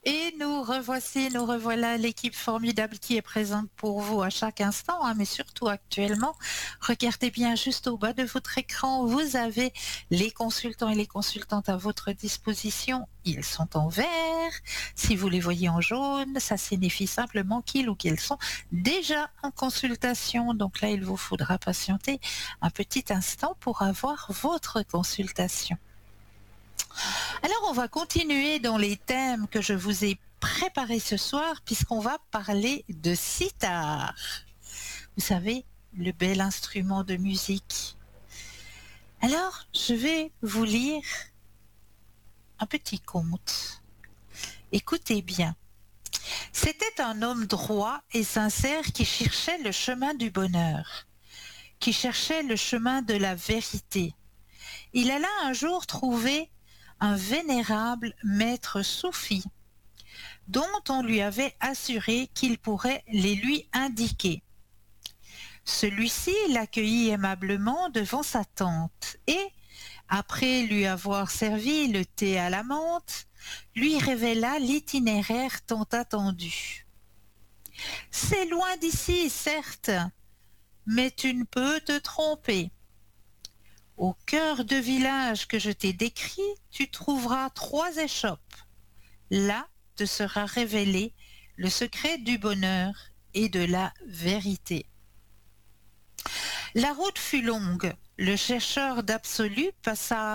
Et nous revoilà l'équipe formidable qui est présente pour vous à chaque instant, hein, mais surtout actuellement. Regardez bien juste au bas de votre écran, vous avez les consultants et les consultantes à votre disposition. Ils sont en vert. Si vous les voyez en jaune, ça signifie simplement qu'ils ou qu'elles sont déjà en consultation. Donc là, il vous faudra patienter un petit instant pour avoir votre consultation. Alors, on va continuer dans les thèmes que je vous ai préparés ce soir, puisqu'on va parler de sitar. Vous savez, le bel instrument de musique. Alors, je vais vous lire un petit conte. Écoutez bien. C'était un homme droit et sincère qui cherchait le chemin du bonheur, qui cherchait le chemin de la vérité. Il alla un jour trouver un vénérable maître soufi, dont on lui avait assuré qu'il pourrait les lui indiquer. Celui-ci l'accueillit aimablement devant sa tente et, après lui avoir servi le thé à la menthe, lui révéla l'itinéraire tant attendu. C'est loin d'ici, certes, mais tu ne peux te tromper. Au cœur de village que je t'ai décrit, tu trouveras 3 échoppes. Là te sera révélé le secret du bonheur et de la vérité. La route fut longue. Le chercheur d'absolu passa